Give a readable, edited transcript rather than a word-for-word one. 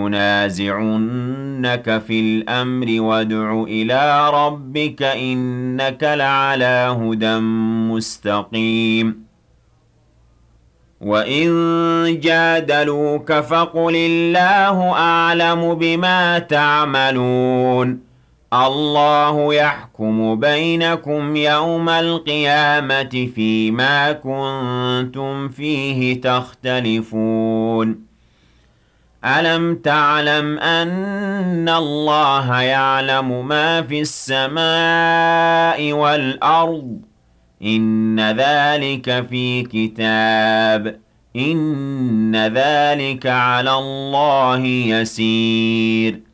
يُنَازِعُنَّكَ فِي الْأَمْرِ وَادْعُ إِلَىٰ رَبِّكَ ۖ إِنَّكَ لَعَلَىٰ هُدًى مُّسْتَقِيمٍ وَإِن جَادَلُوكَ فَقُلِ اللَّهُ أَعْلَمُ بِمَا تَعْمَلُونَ اللَّهُ يَحْكُمُ بَيْنَكُمْ يَوْمَ الْقِيَامَةِ فِيمَا كُنتُمْ فِيهِ تَخْتَلِفُونَ أَلَمْ تَعْلَمْ أَنَّ اللَّهَ يَعْلَمُ مَا فِي السَّمَاءِ وَالْأَرْضِ إِنَّ ذَلِكَ فِي كِتَابٍ إِنَّ ذَلِكَ عَلَى اللَّهِ يَسِيرٌ